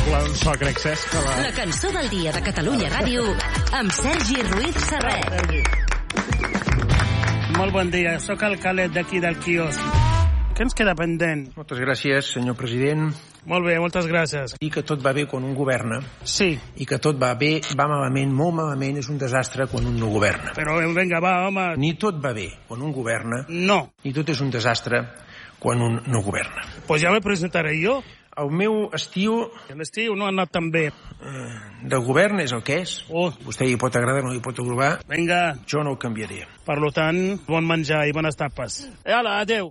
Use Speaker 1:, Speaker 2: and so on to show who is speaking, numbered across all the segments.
Speaker 1: un so, crec, Cesc.
Speaker 2: La cançó del dia de Catalunya Ràdio amb Sergi Ruiz Serret.
Speaker 3: Molt bon dia, sóc el Calet d'aquí del quiosc. Què ens queda pendent?
Speaker 4: Moltes gràcies, senyor president.
Speaker 3: Molt bé, moltes gràcies.
Speaker 4: I que tot va bé quan un governa.
Speaker 3: Sí.
Speaker 4: I que tot va bé, va malament, molt malament, és un desastre quan un no governa.
Speaker 3: Però vinga, va, home.
Speaker 4: Ni tot va bé quan un governa.
Speaker 3: No.
Speaker 4: Ni tot és un desastre quan un no governa.
Speaker 3: Pues ja me presentaré jo.
Speaker 4: El meu estiu...
Speaker 3: L'estiu no ha anat tan bé.
Speaker 4: De govern és el que és. Vostè hi pot agradar o no hi pot aprovar.
Speaker 3: Vinga.
Speaker 4: Jo no ho canviaria.
Speaker 3: Per tant, bon menjar i bones tapes. Hola, adeu.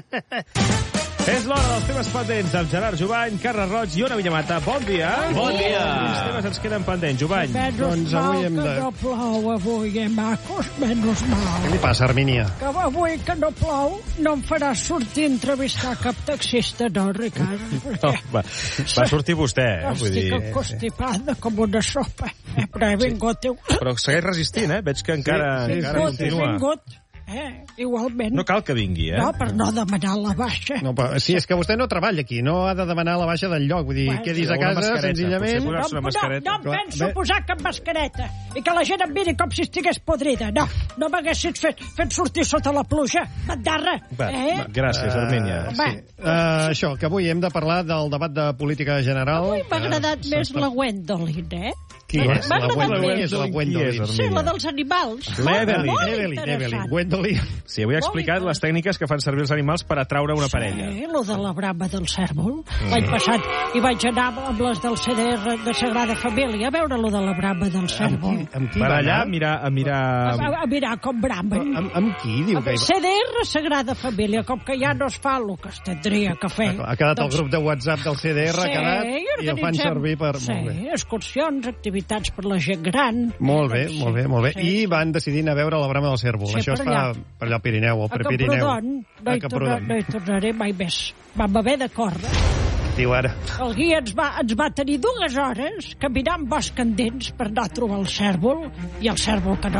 Speaker 1: És l'hora dels temes pendents amb Gerard Jubany, Carles Roig i Ona Villamata. Bon dia.
Speaker 5: Bon dia.
Speaker 1: Quins temes ens queden pendents, Jubany?
Speaker 6: Menys mal que no plou avui, macos, menys mal.
Speaker 1: Què li passa, Armínia?
Speaker 6: Que avui que no plou no em faràs sortir a entrevistar cap taxista, no, Ricard?
Speaker 1: No, va sortir vostè, vull dir...
Speaker 6: Estic constipada com una sopa, però he vingut...
Speaker 1: Però segueix resistint, veig que encara continua.
Speaker 6: He vingut. Igualment.
Speaker 1: No cal que vingui,
Speaker 6: No, per no demanar la baixa.
Speaker 7: No, però, sí, és que vostè no treballa aquí, no ha de demanar la baixa del lloc, vull dir, quedis a casa, senzillament...
Speaker 6: No em penso posar cap mascareta i que la gent em miri com si estigués podrida. No m'haguessis fet sortir sota la pluja, bandarra.
Speaker 1: Gràcies, Armínia.
Speaker 7: Això, que avui hem de parlar del debat de política general.
Speaker 6: Avui m'ha agradat més la Gwendolyn,
Speaker 7: Qui és la Gwendolyn?
Speaker 6: Sí, la dels animals.
Speaker 7: L'Evelyn. Gwendolyn.
Speaker 1: Sí, avui ha explicat les tècniques que fan servir els animals per atraure una parella.
Speaker 6: Sí, lo de la brama del cèrvol. L'any passat hi vaig anar amb les del CDR de Sagrada Família a veure lo de la brama del cèrvol.
Speaker 1: Per allà a mirar...
Speaker 6: A mirar com bramen.
Speaker 7: Amb qui, diu que...
Speaker 6: CDR Sagrada Família, com que ja no es fa el que es tindria que fer.
Speaker 7: Ha quedat el grup de WhatsApp del CDR, ha quedat, i el fan servir per...
Speaker 6: Sí, excursions, activitats per la gent gran.
Speaker 7: Molt bé. I van decidir anar a veure la brama del cèrvol. Això es fa per allà al Pirineu o per Pirineu.
Speaker 6: No hi tornaré mai més. Vam haver de córrer.
Speaker 7: Diu ara.
Speaker 6: El guia ens va tenir 2 hores caminant bosc endins per anar a trobar el cèrvol, i el cèrvol que no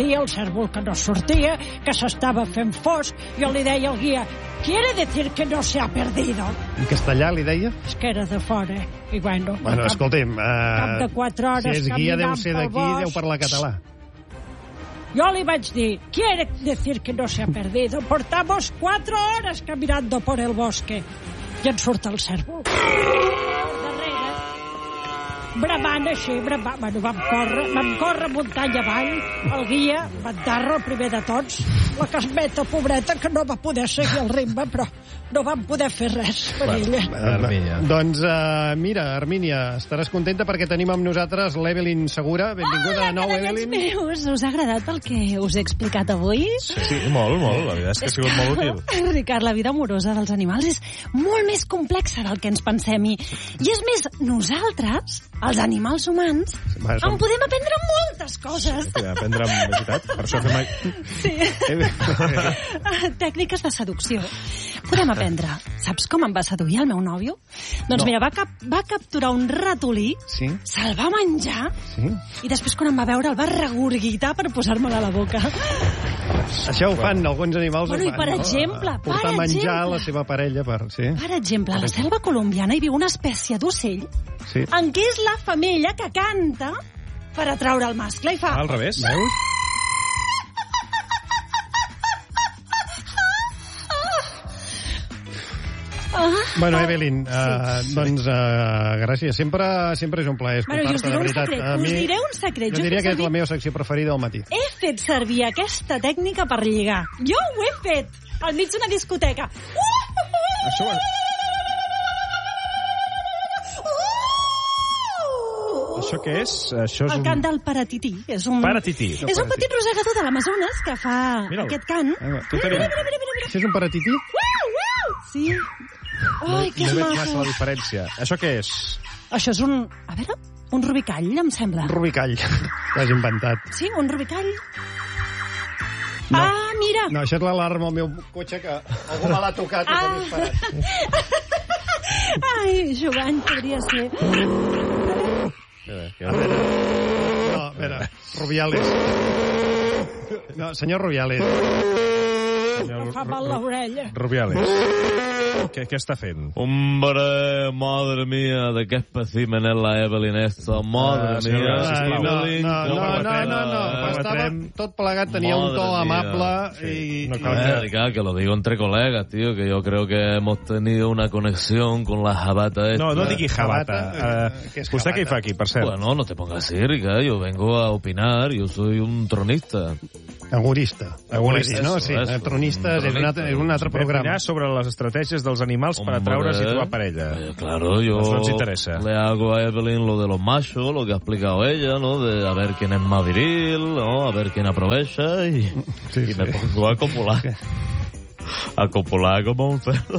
Speaker 6: sortia, que s'estava fent fosc. Jo li deia al guia, quiere decir que no se ha perdido.
Speaker 7: En castellà li deia?
Speaker 6: És que era de fora. I bueno,
Speaker 7: escolti'm,
Speaker 6: cap de 4 hores
Speaker 7: si és guia deu ser d'aquí, deu parlar català.
Speaker 6: Jo li vaig dir, quiere decir que no se ha perdido. Portamos 4 horas caminando por el bosque. I en surt el cèrvol. Darrere, bramant així, Bueno, vam córrer muntanya avall. El guia, bandarra, el primer de tots. La Casmeta, pobreta, que no va poder seguir el ritme, però no vam poder fer res per ella.
Speaker 7: Armínia. Doncs, mira, Armínia, estaràs contenta perquè tenim amb nosaltres l'Evelyn Segura. Benvinguda de nou, Evelyn.
Speaker 8: Meus. Us ha agradat el que us he explicat avui?
Speaker 1: Sí, molt. La veritat és que ha sigut molt útil.
Speaker 8: Ricard, la vida amorosa dels animals és molt més complexa del que ens pensem. I és més, nosaltres, els animals humans, en podem aprendre moltes coses.
Speaker 1: Podem aprendre amb veritat. Per això fem...
Speaker 8: Sí. Tècniques de seducció. Podem aprendre. Saps com em va seduir el meu nòvio? Doncs mira, va capturar un ratolí, se'l va menjar, i després quan em va veure el va regurgitar per posar-me'l a la boca.
Speaker 7: Això ho fan alguns animals.
Speaker 8: Bueno, i per exemple...
Speaker 7: Portar menjar a la seva parella per...
Speaker 8: Per exemple, a la selva colombiana hi viu una espècie d'ocell en què és la femella que canta per atraure el mascle i fa...
Speaker 1: Al revés.
Speaker 7: Veus? Bueno, Evelyn, doncs gràcies. Sempre és un plaer escoltar-te, de veritat.
Speaker 8: Us diré un secret.
Speaker 7: Jo diria que és la meva secció preferida del matí.
Speaker 8: He fet servir aquesta tècnica per lligar. Jo ho he fet al mig d'una discoteca.
Speaker 1: Això què és?
Speaker 8: El cant del paratití.
Speaker 1: Paratití.
Speaker 8: És un petit rosegador de l'Amazones que fa aquest cant.
Speaker 7: Mira. Això és un paratití?
Speaker 8: Sí. Ai, que
Speaker 1: maco. No veig massa la diferència. Això què és?
Speaker 8: Això és un rubicall, em sembla.
Speaker 7: Un rubicall. L'has inventat.
Speaker 8: Sí, un rubicall.
Speaker 7: No.
Speaker 8: Mira.
Speaker 7: No, això és l'alarma al meu cotxe, que algú me l'ha tocat i s'ha disparat.
Speaker 8: Ai, Jovany, podria ser.
Speaker 7: No, a veure, Rubiales. No, senyor Rubiales.
Speaker 6: No fa mal l'orella.
Speaker 1: Rubiales. Què està fent?
Speaker 5: Hombre, madre mía, de qué espécimen es la Evelyn esta. Madre mía.
Speaker 7: No. Estava tot plegat, tenia un to amable i...
Speaker 5: No cal que lo digo entre colegas, tío, que yo creo que hemos tenido una conexión con la jabata esta.
Speaker 1: No digui jabata. ¿Usted qué fa aquí, per cert?
Speaker 5: Bueno, no te pongas así, Rica. Yo vengo a opinar, yo soy un tronista.
Speaker 7: Agurista, no? Sí, tronistes és un altre programa.
Speaker 1: Opinar sobre les estratègies dels animals per atraure's i trobar parella.
Speaker 5: Claro, yo
Speaker 1: no ens interessa.
Speaker 5: Le hago a Evelyn lo de los machos, lo que ha explicado ella, ¿no? De a ver quién es más viril, ¿no? A ver quién aprovecha y me pongo a copular. A copular como un cerdo.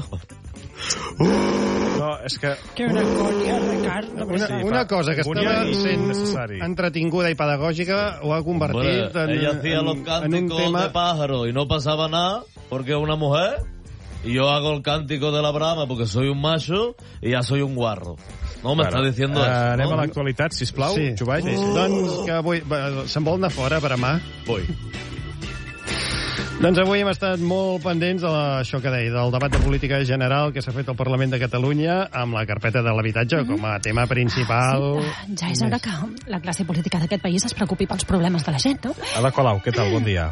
Speaker 1: No, és que...
Speaker 6: Que una conya, Ricard.
Speaker 7: Una cosa que estava sent entretinguda i pedagògica ho ha convertit
Speaker 5: ella hacía los cánticos de pájaro y no pasaba nada porque es una mujer y yo hago el cántico de la brama porque soy un macho y ya soy un guarro. No m'està diciendo eso.
Speaker 1: Anem a l'actualitat, sisplau, Jovany.
Speaker 7: Doncs que avui... Se'n vol anar fora per amar?
Speaker 1: Vull.
Speaker 7: Doncs avui hem estat molt pendents d'això que deia, del debat de política general que s'ha fet al Parlament de Catalunya amb la carpeta de l'habitatge com a tema principal.
Speaker 8: Sí, ja és hora que la classe política d'aquest país es preocupi pels problemes de la gent, no?
Speaker 1: Ada Colau, què tal? Bon dia.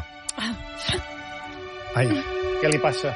Speaker 7: Ai, què li passa?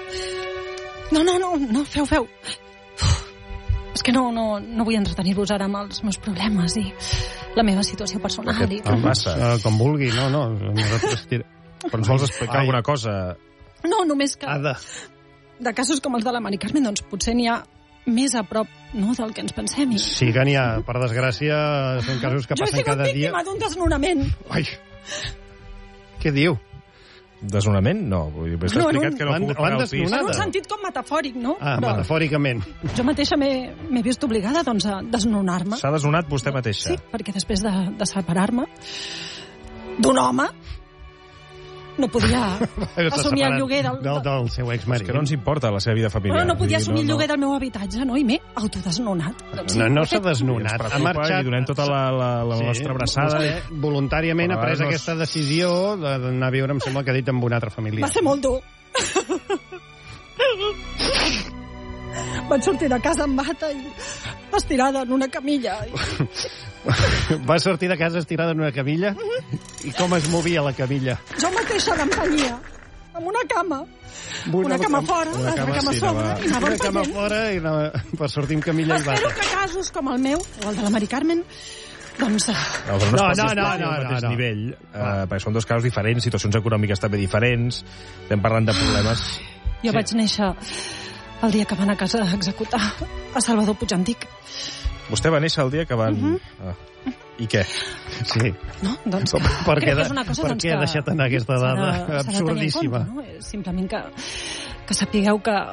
Speaker 8: No, feu. És que no vull entretenir-vos ara amb els meus problemes i la meva situació personal.
Speaker 1: Què passa?
Speaker 7: Com vulgui, no.
Speaker 1: Però ens vols explicar alguna cosa?
Speaker 8: No, només que... De casos com els de la Mari Carmen, doncs potser n'hi ha més a prop, no?, del que ens pensem.
Speaker 7: Sí que n'hi ha, per desgràcia, són casos que passen cada dia.
Speaker 6: Jo he sigut víctima d'un desnonament.
Speaker 7: Ai, què diu?
Speaker 1: Desnonament? No, m'has explicat que no ha pogut pagar el pis.
Speaker 6: En un sentit com metafòric, no?
Speaker 7: Metafòricament.
Speaker 6: Jo mateixa m'he vist obligada, doncs, a desnonar-me.
Speaker 1: S'ha desnonat vostè mateixa?
Speaker 6: Sí, perquè després de separar-me d'un home no podia assumir el lloguer
Speaker 7: del seu exmarit.
Speaker 1: És que no ens importa la seva vida familiar.
Speaker 6: No podia assumir el lloguer del meu habitatge, no? I m'he autodesnonat.
Speaker 7: No s'ha desnonat.
Speaker 1: Ha marxat. I donem tota la nostra abraçada.
Speaker 7: Voluntàriament ha pres aquesta decisió d'anar a viure, em sembla que ha dit, amb un altre familiar.
Speaker 6: Va ser molt dur. Vaig sortir de casa amb bata i estirada en una camilla.
Speaker 7: Va sortir de casa estirada en una camilla? I com es movia la camilla?
Speaker 6: Jo mateixa l'empanyia amb una cama. Una cama fora, una cama sobre.
Speaker 7: Una cama fora i per sortir amb camilla i bata.
Speaker 6: Espero que casos com el meu, o el de la Mari Carmen, doncs...
Speaker 1: No. Al mateix nivell, perquè són dos casos diferents, situacions econòmiques també diferents, estem parlant de problemes...
Speaker 8: Jo vaig néixer el dia que van a casa a executar a Salvador Puigantic.
Speaker 1: Vostè va néixer el dia que van... I què?
Speaker 7: Sí.
Speaker 8: No, doncs...
Speaker 7: Per què ha deixat anar aquesta dada absurdíssima?
Speaker 8: Simplement que sapigueu que...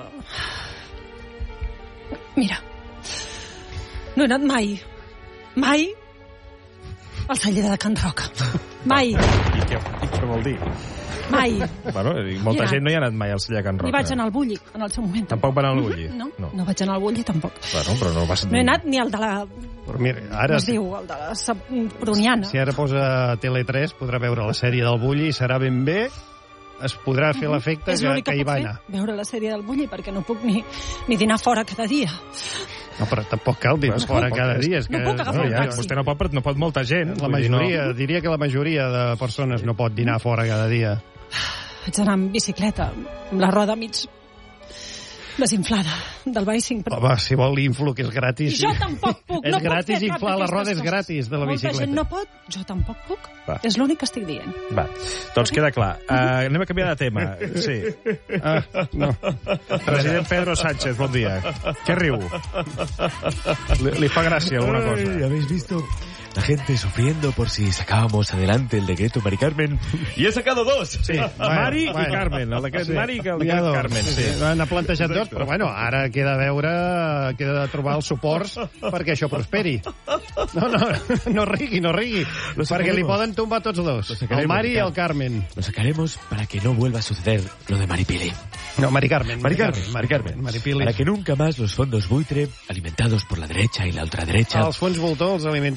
Speaker 8: Mira, no he anat mai al celler de Can Roca. Mai.
Speaker 1: I què vol dir?
Speaker 8: Mai.
Speaker 1: Bueno, molta gent no hi ha anat mai al celler de Can Roca.
Speaker 8: Ni vaig anar al Bulli, en el seu moment.
Speaker 1: Tampoc va anar al Bulli?
Speaker 8: No vaig anar al Bulli, tampoc.
Speaker 1: Bueno, però no vas...
Speaker 8: No he anat ni al de la...
Speaker 7: Però mira, ara...
Speaker 8: Es diu, el de la Pruniana.
Speaker 7: Si ara posa Tele3, podrà veure la sèrie del Bulli i serà ben bé. Es podrà fer l'efecte que hi va anar.
Speaker 8: Veure la sèrie del Bulli, perquè no puc ni dinar fora cada dia.
Speaker 7: No, però tampoc cal dinar fora cada dia.
Speaker 8: No puc agafar un taxi.
Speaker 1: Vostè no pot molta gent.
Speaker 7: La majoria, diria que la majoria de persones no pot dinar fora cada dia.
Speaker 8: Haig d'anar amb bicicleta, amb la roda mig desinflada del bicycling.
Speaker 7: Home, si vol l'inflo, que és gratis.
Speaker 8: Jo tampoc puc.
Speaker 7: És gratis, inflar la roda és gratis de la bicicleta.
Speaker 8: Molta gent no pot, jo tampoc puc. És l'únic que estic dient.
Speaker 1: Va, doncs queda clar. Anem a canviar de tema. Sí.
Speaker 7: No.
Speaker 1: President Pedro Sánchez, bon dia. Què riu? Li fa gràcia alguna cosa?
Speaker 9: ¿Habéis visto? La gente sufriendo por si sacábamos adelante el decreto Mari Carmen. Y he sacado dos.
Speaker 1: Sí, Mari i Carmen. El decret Mari i el decret Carmen. Sí.
Speaker 7: N'ha plantejat dos, però bueno, ara queda de trobar els suports perquè això prosperi. No rigui, perquè li poden tombar tots dos. El Mari i el Carmen.
Speaker 9: Lo sacaremos para que no vuelva a suceder lo de Maripili.
Speaker 7: No, Mari Carmen.
Speaker 9: Maripili. Para que nunca más los fondos buitre, alimentados por la derecha y la ultraderecha...
Speaker 7: Els fons voltor els alimenta la dreta i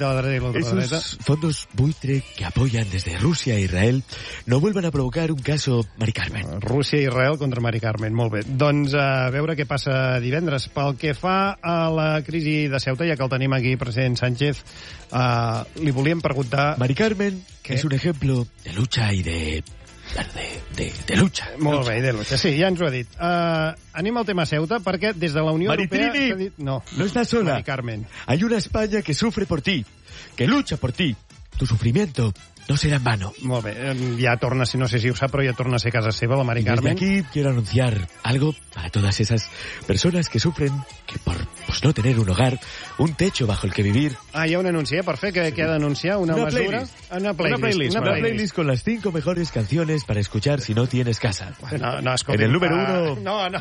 Speaker 9: Esos fondos buitre que apoyan desde Rusia e Israel no vuelvan a provocar un caso Mari Carmen.
Speaker 7: Rússia i Israel contra Mari Carmen, molt bé. Doncs a veure què passa divendres. Pel que fa a la crisi de Ceuta, ja que el tenim aquí, president Sánchez, li volíem preguntar...
Speaker 9: Mari Carmen és un ejemplo de lucha y de lucha.
Speaker 7: Molt bé, de lucha, sí, ja ens ho ha dit. Anem al tema Ceuta, perquè des de la Unió Europea... s'ha dit...
Speaker 9: No estás sola.
Speaker 7: Mari Carmen.
Speaker 9: Hay una España que sufre por ti, que lucha por ti. Tu sufrimiento no será en vano.
Speaker 7: Molt bé, ja torna, no sé si ho sap, però ja torna a ser casa seva, la Mari Carmen.
Speaker 9: Desde aquí quiero anunciar algo para todas esas personas que sufren, que por no tener un hogar, un techo bajo el que vivir...
Speaker 7: Hi ha un anunci, per fer, que ha d'anunciar una mesura... Una
Speaker 9: playlist con las 5 mejores canciones para escuchar si no tienes casa.
Speaker 7: No, escolta,
Speaker 9: en el número 1...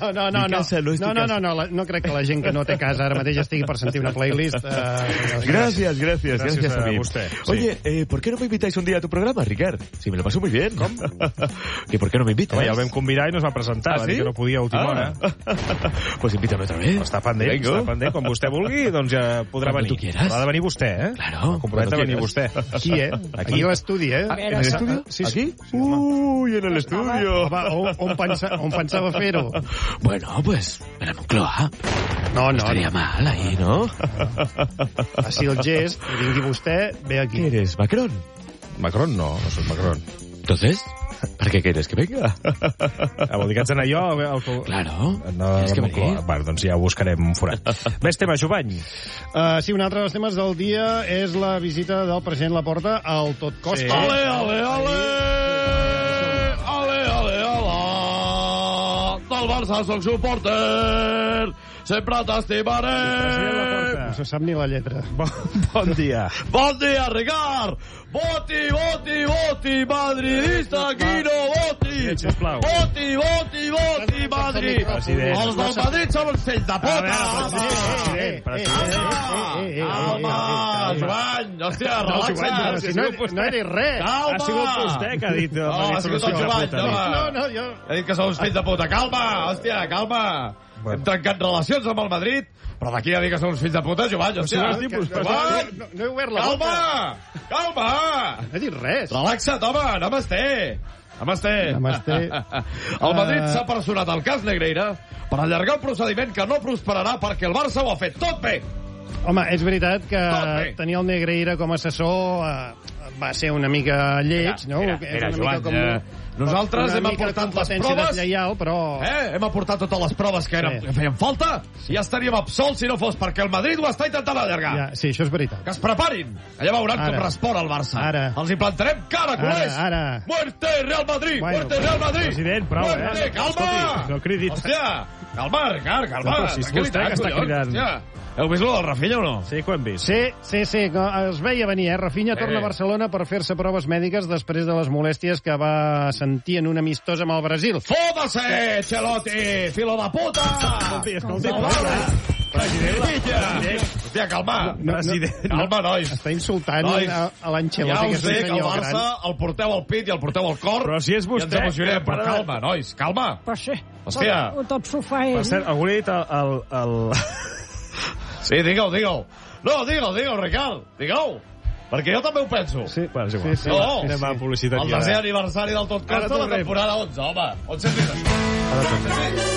Speaker 7: No crec que la gent que no té casa ara mateix estigui per sentir una playlist.
Speaker 9: Gracias a mí.
Speaker 1: Usted.
Speaker 9: Oye, ¿por qué no me invitáis un día a tu programa, Ricard? Si me lo paso muy bien.
Speaker 1: ¿Com?
Speaker 9: ¿Y por qué no me invitas?
Speaker 1: Ja el vam convidar i no es va presentar. Va dir que no podia a última hora.
Speaker 9: Pues invítame otra vez.
Speaker 1: Està pendent, com vostè vulgui, doncs ja podrà venir.
Speaker 9: Haurà
Speaker 1: de venir vostè,
Speaker 9: Claro.
Speaker 1: Compromet a venir vostè.
Speaker 7: Aquí, Aquí a l'estudi,
Speaker 9: ¿En el estudio?
Speaker 7: Sí.
Speaker 9: ¿Aquí? Uy, en el estudio.
Speaker 7: On pensava fer-ho?
Speaker 9: Bueno, pues, en la Moncloa.
Speaker 7: No
Speaker 9: estaria mal ahí, ¿no?
Speaker 7: Així el gest, que vingui vostè, ve aquí.
Speaker 9: ¿Qué eres, Macron?
Speaker 1: Macron no soy Macron.
Speaker 9: Entonces, ¿para qué quieres que venga?
Speaker 1: Vol dir que haig d'anar jo?
Speaker 9: Claro,
Speaker 1: no,
Speaker 9: tienes que venir.
Speaker 1: Bueno, doncs ja buscarem un forat. Més tema, Jovany.
Speaker 7: Sí, un altre dels temes del dia és la visita del president Laporta al Tot Costa.
Speaker 5: Sí. Ale! Del Barça soc supporter, sempre t'estimaré.
Speaker 7: No se sap ni la lletra.
Speaker 1: Bon dia.
Speaker 5: Bon dia, Ricard. Voti, madridista, aquí no voti. Voti, Madrid. Els del Madrid són uns fills de puta. Calma, Joan. Hòstia, relaxa't.
Speaker 7: No he dit res.
Speaker 5: Calma.
Speaker 1: Ha sigut vostè que ha dit...
Speaker 5: No, ha sigut el Joan.
Speaker 7: No, jo...
Speaker 5: He dit que són uns fills de puta. Calma, hòstia, calma. Hem trencat relacions amb el Madrid, però d'aquí a dir que són uns fills de puta, Joan, hòstia.
Speaker 7: No he obert la boca.
Speaker 5: Calma!
Speaker 7: No he dit res.
Speaker 5: Relaxa't, home, Namaste. El Madrid s'ha personat al cas Negreira per allargar un procediment que no prosperarà perquè el Barça ho ha fet tot bé.
Speaker 7: Home, és veritat que tenir el Negreira com a assessor va ser una mica lleig, no?
Speaker 5: Mira, Joan, nosaltres hem aportat les proves...
Speaker 7: Lleial, però...
Speaker 5: Hem aportat totes les proves que feien falta i ja estaríem absolts si no fos perquè el Madrid ho està intentant allargar.
Speaker 7: Ja, sí, això és veritat.
Speaker 5: Que es preparin. Allà veuran com respon el Barça. Els hi plantarem cara, culers. Muerte, Real Madrid! Muerte, Real Madrid!
Speaker 1: President, prou,
Speaker 5: calma!
Speaker 1: No cridis.
Speaker 5: Hòstia, calma, Ricard, calma.
Speaker 1: Si és vostè que està cridant.
Speaker 5: Heu vist lo del Rafinha o no?
Speaker 1: Sí, que ho hem vist.
Speaker 7: Sí, es veia venir, Rafinha torna a Barcelona per fer-se proves mèdiques després de les molèsties que va sentir en un amistós amb el Brasil.
Speaker 5: Fódase, Chelotti, filo de puta!
Speaker 1: Escolti,
Speaker 5: hòstia, calma. Calma, nois.
Speaker 7: Està insultant a l'Ancelotti.
Speaker 5: Ja us dic, el Barça el porteu al pit i el porteu al cor.
Speaker 1: Però si és vostè...
Speaker 5: I ens emocionem, però calma, nois, calma.
Speaker 6: Però sí, tot s'ho fa ell.
Speaker 1: Per cert, algú li ha dit el...
Speaker 5: Sí, digue-ho. No, digue-ho, Ricard, digue-ho. Perquè jo també ho penso.
Speaker 1: Sí, és igual. Anem a publicitat.
Speaker 5: El desè aniversari del Tot Costa de la temporada 11, home. On s'ha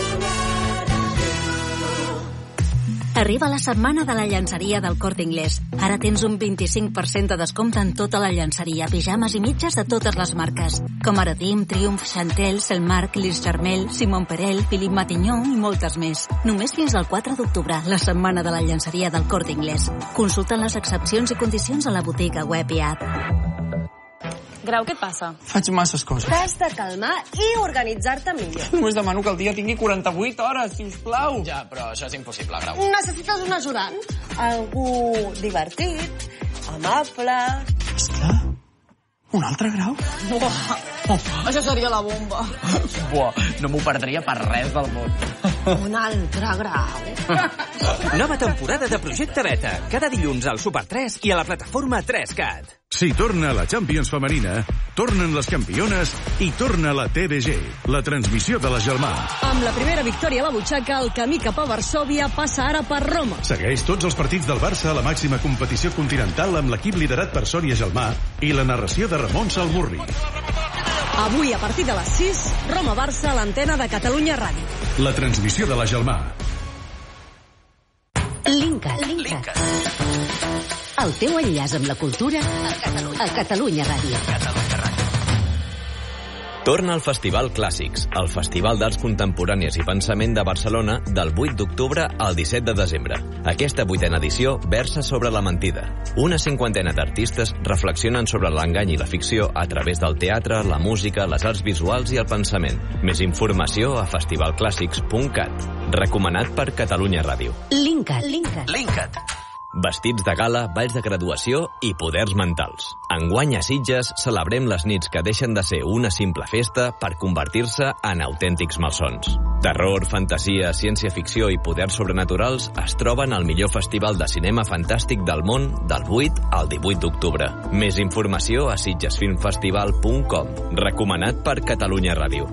Speaker 2: Arriba la setmana de la llançeria del Corte Inglés. Ara tens un 25% de descompte en tota la llançeria, pijames i mitges de totes les marques, com Aradim, Triumph, Chantel, Selmark, Lis Charmel, Simon Perel, Philippe Matignon i moltes més. Només fins al 4 d'octubre, la setmana de la llançeria del Corte Inglés. Consulta les excepcions i condicions a la botiga web i app.
Speaker 10: Grau, què et passa?
Speaker 11: Faig masses coses.
Speaker 10: T'has de calmar i organitzar-te millor.
Speaker 11: Només demano que el dia tingui 48 hores, si us plau.
Speaker 12: Ja, però això és impossible, Grau.
Speaker 10: Necessites un ajudant. Algú divertit, amable...
Speaker 11: Esclar. Un altre Grau?
Speaker 10: Buah, això seria la bomba.
Speaker 12: Buah, no m'ho perdria per res del món.
Speaker 10: Un altre Grau.
Speaker 13: Nova temporada de Projecte Beta. Cada dilluns al Super 3 i a la plataforma 3CAT. Si torna la Champions femenina, tornen les campiones i torna la TDG, la transmissió de la Gelmà.
Speaker 14: Amb la primera victòria a la butxaca, el camí cap a Varsòvia passa ara per Roma.
Speaker 13: Segueix tots els partits del Barça a la màxima competició continental amb l'equip liderat per Sònia Gelmà i la narració de Ramon Salmurri.
Speaker 14: Avui, a partir de les 6, Roma-Barça a l'antena de Catalunya Ràdio.
Speaker 13: La transmissió de la Gelmà.
Speaker 2: Linkat. El teu enllaç amb la cultura a Catalunya Ràdio.
Speaker 15: Torna al Festival Clàssics, el Festival d'Arts Contemporànies i Pensament de Barcelona del 8 d'octubre al 17 de desembre. Aquesta 8a edició versa sobre la mentida. Una 50a d'artistes reflexionen sobre l'engany i la ficció a través del teatre, la música, les arts visuals i el pensament. Més informació a festivalclàssics.cat. Recomanat per Catalunya Ràdio.
Speaker 2: Linkat.
Speaker 15: Vestits de gala, balls de graduació i poders mentals. Enguany a Sitges celebrem les nits que deixen de ser una simple festa per convertir-se en autèntics malsons. Terror, fantasia, ciència-ficció i poders sobrenaturals es troben al millor festival de cinema fantàstic del món del 8 al 18 d'octubre. Més informació a sitgesfilmfestival.com. Recomanat per Catalunya Ràdio.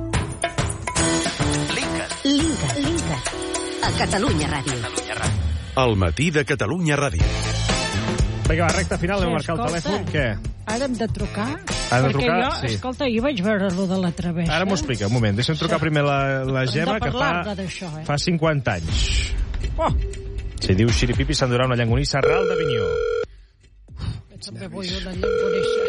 Speaker 2: Linkat. A Catalunya Ràdio.
Speaker 13: El matí de Catalunya Ràdio.
Speaker 1: Vinga, va, recta final, anem a marcar el telèfon. Què?
Speaker 6: Ara hem de trucar?
Speaker 1: Has de trucar?
Speaker 6: Perquè jo,
Speaker 1: Sí.
Speaker 6: escolta, ahir vaig veure lo de la travessa.
Speaker 1: Ara m'ho explica, un moment. Deixa'm trucar primer la Gemma, que fa 50 anys. Si diu xiripipi, s'endurà una llangonissa ral d'Avinyó.
Speaker 6: També vull una llangonissa.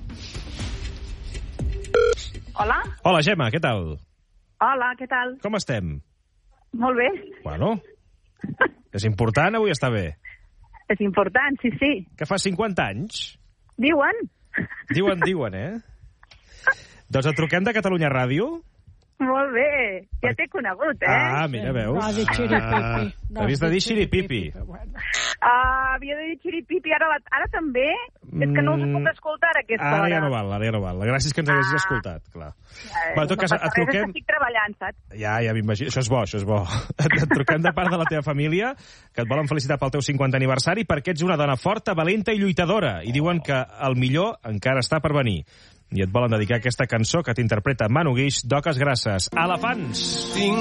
Speaker 16: Hola?
Speaker 1: Hola, Gemma, què tal?
Speaker 16: Hola, què tal?
Speaker 1: Com estem?
Speaker 16: Molt bé.
Speaker 1: Bueno, és important avui estar bé.
Speaker 16: És important, sí, sí.
Speaker 1: Que fa 50 anys?
Speaker 16: Diuen.
Speaker 1: Diuen, eh? Doncs et truquem de Catalunya Ràdio.
Speaker 16: Molt bé. Ja t'he conegut, eh?
Speaker 1: Ah, mira, veus?
Speaker 6: No ha dit xiripipi.
Speaker 1: T'havies de dir xiripipi.
Speaker 16: Havia de dir xiripipi, ara també. És que no us puc escoltar a aquesta hora.
Speaker 1: Ara ja no val. Gràcies que ens haguessis escoltat, clar.
Speaker 16: En tot cas, et truquem... Estic treballant, saps?
Speaker 1: Ja m'imagino. Això és bo. Et truquem de part de la teva família, que et volen felicitar pel teu 50 aniversari, perquè ets una dona forta, valenta i lluitadora. I diuen que el millor encara està per venir. I et volen dedicar aquesta cançó que t'interpreta Manu Guix, d'Oques Grasses. Elefants!